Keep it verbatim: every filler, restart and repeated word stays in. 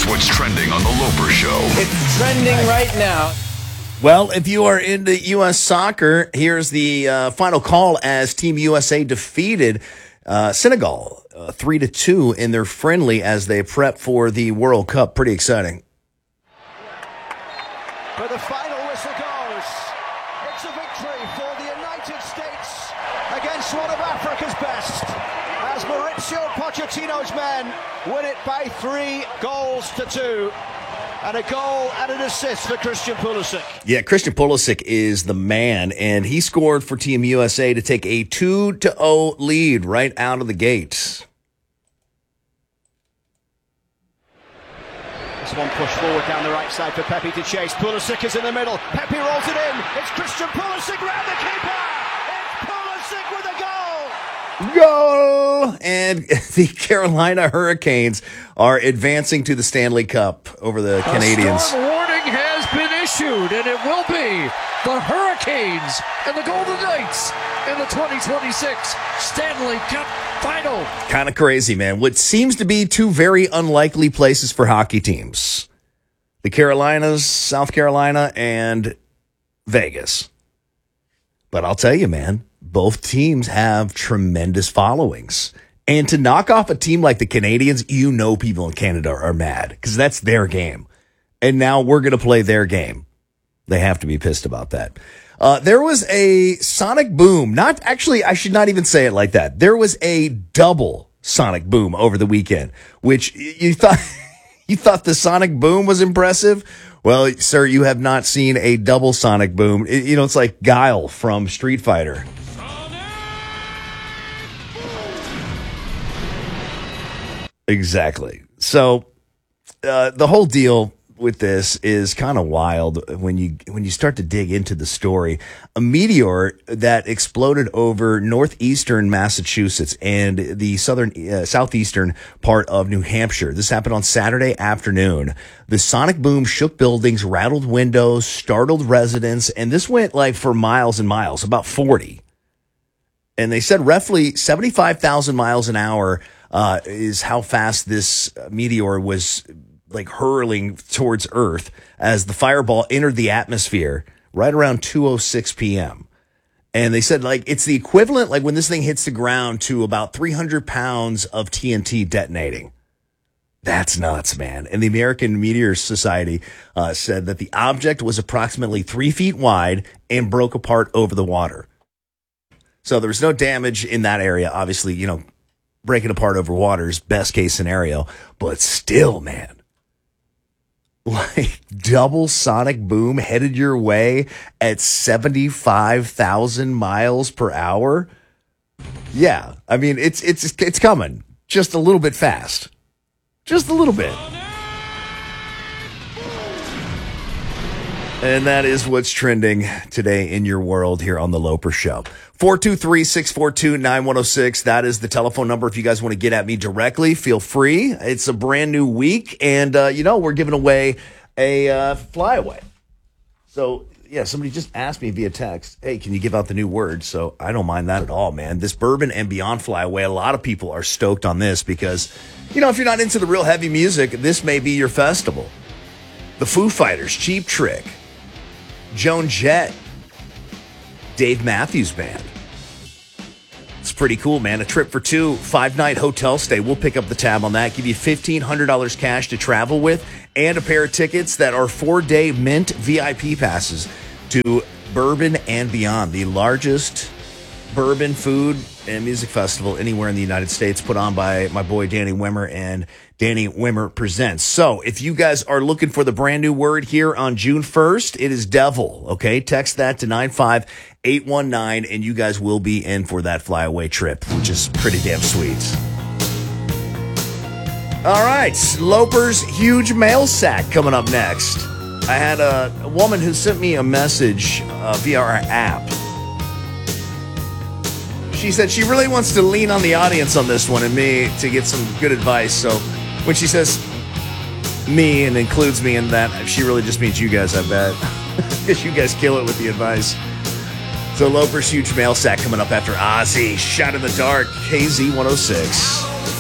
what's trending on The Loper Show. It's trending right now. Well, if you are into U S soccer, here's the uh, final call as Team U S A defeated uh, Senegal uh, three to two in their friendly as they prep for the World Cup. Pretty exciting. But the final whistle goes. It's a victory for the United States against one of Africa's best, as Mauricio Pochettino's men win it by three goals to two. And a goal and an assist for Christian Pulisic. Yeah, Christian Pulisic is the man, and he scored for Team U S A to take a two to oh lead right out of the gates. This one pushed forward down the right side for Pepe to chase. Pulisic is in the middle. Pepe rolls it in. It's Christian Pulisic round the keeper. It's Pulisic with a goal. Goal! And the Carolina Hurricanes are advancing to the Stanley Cup over the Canadiens. A storm warning has been issued, and it will be the Hurricanes and the Golden Knights in the twenty twenty-six Stanley Cup Final. Kind of crazy, man. What seems to be two very unlikely places for hockey teams. The Carolinas, South Carolina, and Vegas. But I'll tell you, man, both teams have tremendous followings. And to knock off a team like the Canadiens, you know people in Canada are mad because that's their game. And now we're going to play their game. They have to be pissed about that. Uh, there was a sonic boom. Not actually, I should not even say it like that. There was a double sonic boom over the weekend, which you thought you thought the sonic boom was impressive. Well, sir, you have not seen a double sonic boom. It, you know, it's like Guile from Street Fighter. Exactly. So uh, the whole deal with this is kind of wild when you when you start to dig into the story. A meteor that exploded over northeastern Massachusetts and the southern uh, southeastern part of New Hampshire. This happened on Saturday afternoon. The sonic boom shook buildings, rattled windows, startled residents, and this went like for miles and miles, about forty. And they said roughly seventy-five thousand miles an hour uh, is how fast this meteor was like hurling towards Earth as the fireball entered the atmosphere right around two oh six p.m. And they said like it's the equivalent, like when this thing hits the ground, to about three hundred pounds of T N T detonating. That's nuts, man. And the American Meteor Society uh, said that the object was approximately three feet wide and broke apart over the water. So there was no damage in that area. Obviously, you know, breaking apart over water is best case scenario, but still, man, like double sonic boom headed your way at seventy-five thousand miles per hour. Yeah. I mean, it's, it's, it's coming just a little bit fast, just a little bit. And that is what's trending today in your world here on The Loper Show. four two three, six four two, nine one oh six. That is the telephone number. If you guys want to get at me directly, feel free. It's a brand new week. And, uh, you know, we're giving away a uh, flyaway. So, yeah, somebody just asked me via text, hey, can you give out the new word? So I don't mind that at all, man. This Bourbon and Beyond flyaway, a lot of people are stoked on this because, you know, if you're not into the real heavy music, this may be your festival. The Foo Fighters, Cheap Trick, Joan Jett, Dave Matthews Band. It's pretty cool, man. A trip for two, five-night hotel stay. We'll pick up the tab on that, give you fifteen hundred dollars cash to travel with, and a pair of tickets that are four-day Mint V I P passes to Bourbon and Beyond, the largest bourbon, food, and music festival anywhere in the United States, put on by my boy Danny Wimmer and Danny Wimmer Presents. So if you guys are looking for the brand new word here on June first, it is devil, okay? Text that to nine five eight one nine, and you guys will be in for that flyaway trip, which is pretty damn sweet. All right, Loper's huge mail sack coming up next. I had a, a woman who sent me a message uh, via our app. She said she really wants to lean on the audience on this one and me to get some good advice. So when she says me and includes me in that, she really just means you guys, I bet. Because you guys kill it with the advice. So Loper's huge mail sack coming up after Ozzy, Shot in the Dark, K Z one oh six.